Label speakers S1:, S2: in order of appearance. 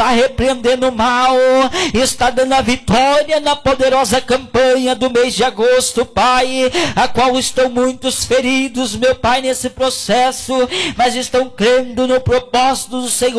S1: está repreendendo o mal, está dando a vitória na poderosa campanha do mês de agosto, Pai, a qual estão muitos feridos, meu Pai, nesse processo, mas estão crendo no propósito do Senhor